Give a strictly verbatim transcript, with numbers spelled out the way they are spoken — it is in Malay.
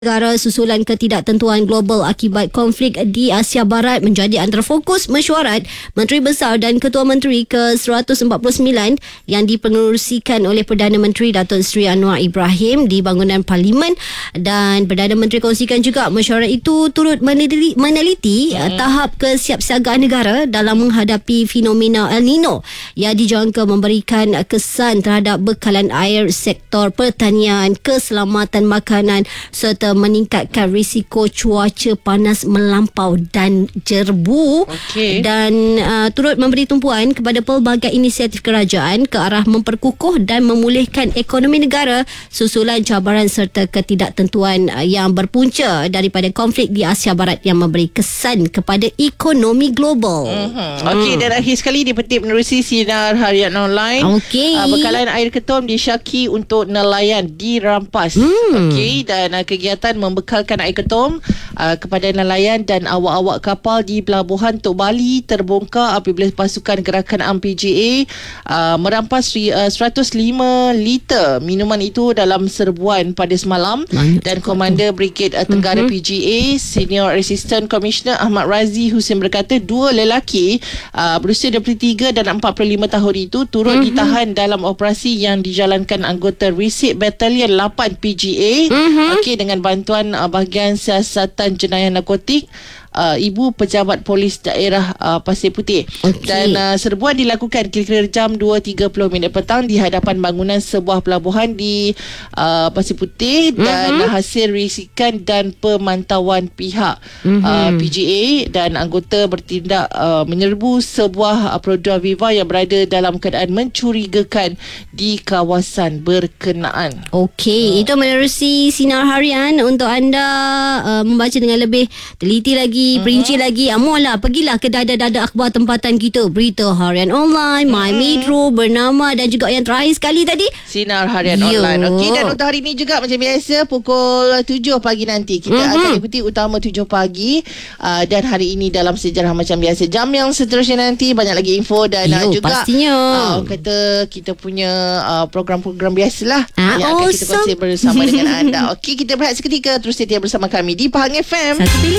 Negara susulan ketidaktentuan global akibat konflik di Asia Barat menjadi antara fokus mesyuarat Menteri Besar dan Ketua Menteri ke seratus empat puluh sembilan yang dipengerusikan oleh Perdana Menteri Datuk Seri Anwar Ibrahim di bangunan Parlimen. Dan Perdana Menteri kongsikan juga mesyuarat itu turut meneliti, meneliti hmm. tahap kesiapsiagaan negara dalam menghadapi fenomena El Nino yang dijangka memberikan kesan terhadap bekalan air, sektor pertanian, keselamatan makanan serta meningkatkan risiko cuaca panas melampau dan jerbu. Okay. Dan uh, turut memberi tumpuan kepada pelbagai inisiatif kerajaan ke arah memperkukuh dan memulihkan ekonomi negara susulan cabaran serta ketidaktentuan uh, yang berpunca daripada konflik di Asia Barat yang memberi kesan kepada ekonomi global. Mm-hmm. Okey, dan akhir sekali dipetik menerusi sinar harian online. Okey. Uh, bekalan air ketum disyaki untuk nelayan dirampas. Hmm. Okey, dan uh, kegiatan membekalkan air ketum uh, kepada nelayan dan awak-awak kapal di Pelabuhan Tok Bali terbongkar apabila pasukan gerakan A M P J A uh, merampas uh, seratus lima liter minuman itu dalam serbuan pada semalam. Banyak. Dan Komander Brigade uh, Tenggara mm-hmm. P G A Senior Assistant Commissioner Ahmad Razi Husin berkata dua lelaki uh, berusia dua puluh tiga dan empat puluh lima tahun itu turut mm-hmm. ditahan dalam operasi yang dijalankan anggota Resik Battalion lapan P G A mm-hmm. okey, dengan bantuan uh, bahagian siasatan jenayah narkotik Uh, Ibu Pejabat Polis Daerah uh, Pasir Putih. Okay. Dan uh, serbuan dilakukan kira-kira jam dua tiga puluh minit petang di hadapan bangunan sebuah pelabuhan di uh, Pasir Putih. Mm-hmm. Dan uh, hasil risikan dan pemantauan pihak mm-hmm. uh, P G A dan anggota bertindak uh, menyerbu sebuah uh, Produa Viva yang berada dalam keadaan mencurigakan di kawasan berkenaan. Okey, uh. itu menerusi sinar harian untuk anda uh, membaca dengan lebih teliti lagi, Uh-huh. perinci lagi. Amualah, pergilah ke dada-dada akhbar tempatan kita, Berita Harian Online, uh-huh. My Metro, Bernama dan juga yang terakhir sekali tadi Sinar Harian Yo. Online. Okey, dan untuk hari ini juga macam biasa pukul tujuh pagi nanti kita uh-huh. akan ikuti Utama tujuh pagi uh, dan hari ini dalam sejarah macam biasa. Jam yang seterusnya nanti banyak lagi info dan Yo, uh, juga pastinya uh, kata kita punya uh, program-program biasalah ah, yang akan awesome. kita kongsi bersama dengan anda. Okey, kita berehat seketika, terus setia bersama kami di Pahang F M. Satu pilih